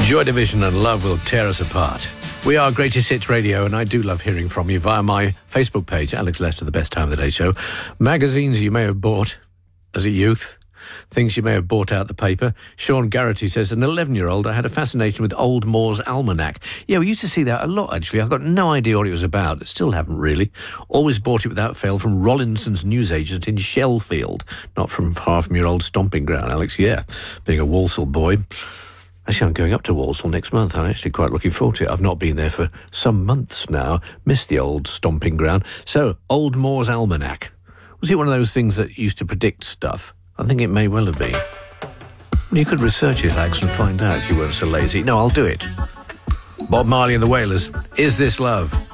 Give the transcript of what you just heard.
Joy Division and Love Will Tear Us Apart. We are Greatest Hits Radio, and I do love hearing from you via my Facebook page, Alex Lester, The Best Time of the Day Show. Magazines you may have bought as a youth, things you may have bought out the paper. Sean Garrity says, an 11-year-old, I had a fascination with Old Moore's Almanac. Yeah, we used to see that a lot, actually. I've got no idea what it was about. Still haven't, really. Always bought it without fail from Rollinson's newsagent in Sheffield. Not from far from your old stomping ground, Alex. Yeah, being a Walsall boy. Actually, I'm going up to Walsall next month. I'm actually quite looking forward to it. I've not been there for some months now. Missed the old stomping ground. So, Old Moore's Almanac. Was it one of those things that used to predict stuff? I think it may well have been. Well, you could research it, Alex, and find out if you weren't so lazy. No, I'll do it. Bob Marley and the Wailers. Is This Love?